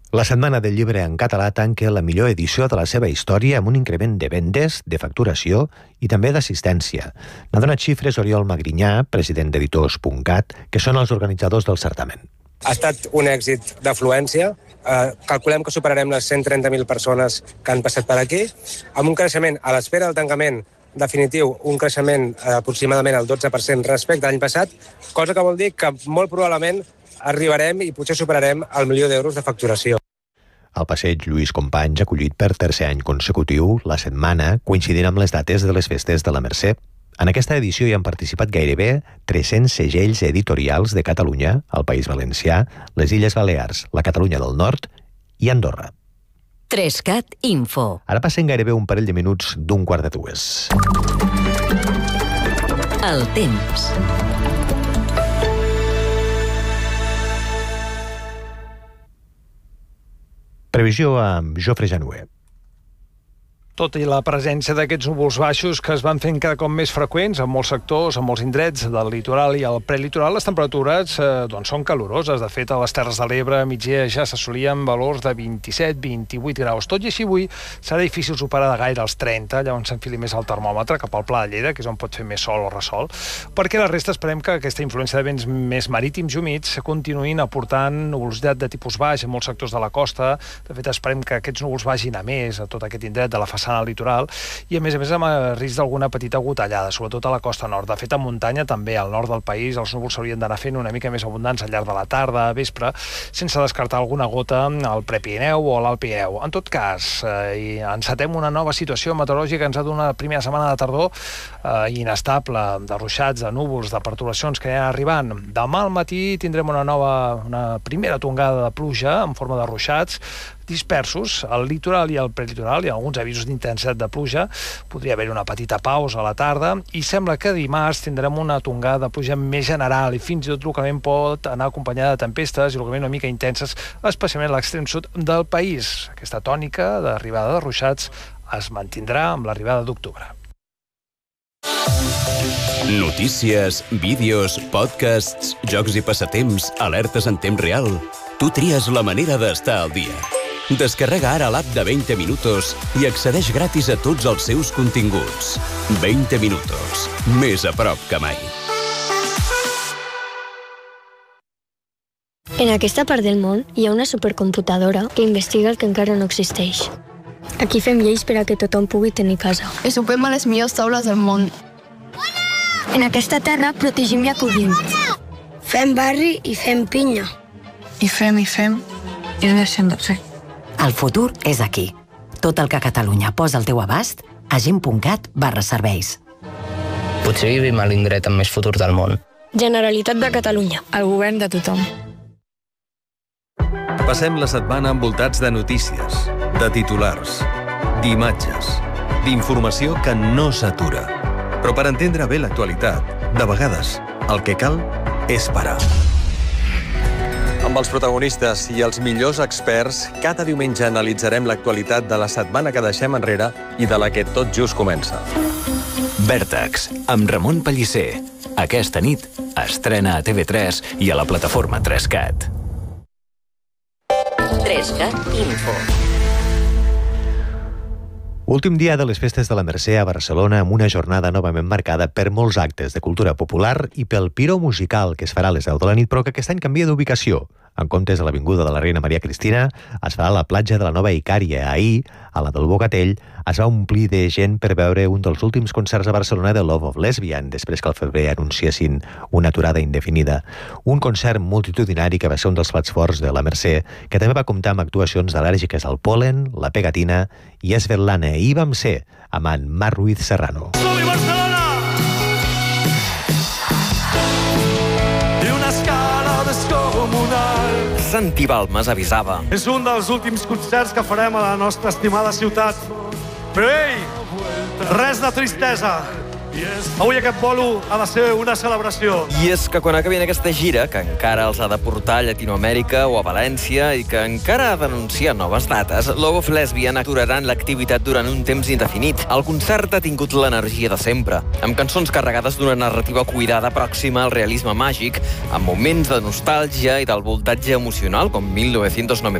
La Setmana del Llibre en català tanca la millor edició de la seva història amb un increment de vendes, de facturació i també d'assistència. N'ha donat xifres Oriol Magrinyà, president d'Editors.cat, que són els organitzadors del certamen. Ha estat un èxit d'afluència. Calculem que superarem les 130.000 persones que han passat per aquí, amb un creixement a l'espera del tancament definitiu, un creixement aproximadament al 12% respecte a l'any passat, cosa que vol dir que molt probablement arribarem i potser superarem el 1 milió d'euros de facturació. El passeig Lluís Companys ha acollit per tercer any consecutiu la setmana, coincidint amb les dates de les festes de la Mercè. En aquesta edició hi han participat gairebé 300 segells editorials de Catalunya, el País Valencià, les Illes Balears, la Catalunya del Nord i Andorra. 3CAT Info. Ara passen gairebé un parell de minuts d'un quart de dues. El temps. Previsió amb Jofre Januer. Tot i la presència d'aquests núvols baixos que es van fent cada cop més freqüents en molts sectors, en molts indrets del litoral i el prelitoral, les temperatures són caloroses. De fet, a les Terres de l'Ebre, a migdia ja s'assolien valors de 27-28 graus. Tot i així, avui serà difícil superar de gaire els 30, llavors s'enfili més el termòmetre cap al Pla de Lleida, que és on pot fer més sol o ressol, perquè la resta esperem que aquesta influència de vents més marítims i humits continuïn aportant nuvolositat de tipus baix en molts sectors de la costa. De fet, esperem que aquests núvols vagin a més a tot aquest indret de la façana al litoral i a més amb risc d'alguna petita gotellada, sobretot a la costa nord. De fet, a muntanya també, al nord del país, els núvols s'haurien d'anar fent una mica més abundants al llarg de la tarda, vespre, sense descartar alguna gota al Prepirineu o a l'Alt Pirineu. En tot cas, encetem una nova situació meteorològica que ens ha donat la primera setmana de tardor inestable, de ruixats, de núvols, de perturbacions que aniran arribant. Demà al matí tindrem una primera tongada de pluja en forma de ruixats dispersos al litoral i al prelitoral. Hi ha alguns avisos d'intensitat de pluja, podria haver una petita pausa a la tarda i sembla que dimarts tindrem una tongada de pluja més general i fins i tot localment pot anar acompanyada de tempestes i localment una mica intenses, especialment a l'extrem sud del país. Aquesta tònica d'arribada de ruixats es mantindrà amb l'arribada d'octubre. Notícies, vídeos, podcasts, jocs i passatemps, alertes en temps real. Tu tries la manera d'estar al dia. Descarrega ara l'app de 20 Minutos i accedeix gratis a tots els seus continguts. 20 Minutos, més a prop que mai. En aquesta part del món hi ha una supercomputadora que investiga el que encara no existeix. Aquí fem lleis per a que tothom pugui tenir casa. I sopem a les millors taules del món. En aquesta terra protegim i acollim. Fem barri i fem pinya. I fem, i no deixem de fer. El futur és aquí. Tot el que Catalunya posa al teu abast a gent.cat/serveis. Potser vivim a l'indret amb més futur del món. Generalitat de Catalunya. El govern de tothom. Passem la setmana envoltats de notícies, de titulars, d'imatges, d'informació que no s'atura. Però per entendre bé l'actualitat, de vegades, el que cal és parar. Amb els protagonistes i els millors experts, cada diumenge analitzarem l'actualitat de la setmana que deixem enrere i de la que tot just comença. Vèrtex, amb Ramon Pellicer. Aquesta nit estrena a TV3 i a la plataforma 3CAT. 3CAT Info. Últim dia de les festes de la Mercè a Barcelona amb una jornada novament marcada per molts actes de cultura popular i pel piro musical que es farà a les 10 de la nit, però que aquest any canvia d'ubicació. En comptes de l'Avinguda de la Reina Maria Cristina, es farà a la platja de la Nova Icària. Ahir, a la del Bogatell, es va omplir de gent per veure un dels últims concerts a Barcelona de Love of Lesbian, després que al febrer anunciessin una aturada indefinida. Un concert multitudinari que va ser un dels plats forts de la Mercè, que també va comptar amb actuacions al·lèrgiques al pol·len, la pegatina i Svetlana. I vam ser amb en Marc Ruiz Serrano. Som-hi, Barcelona! I una escala descomunal. Santi Balmes avisava. És un dels últims concerts que farem a la nostra estimada ciutat. Però ei, res de tristesa. Avui aquest bolo ha de ser una celebració. I és que quan acabi aquesta gira, que encara els ha de portar a Llatinoamèrica o a València i que encara ha d'anunciar noves dates, Love of Lesbian aturaran l'activitat durant un temps indefinit. El concert ha tingut l'energia de sempre, amb cançons carregades d'una narrativa cuidada pròxima al realisme màgic, amb moments de nostàlgia i del voltatge emocional, com 1990.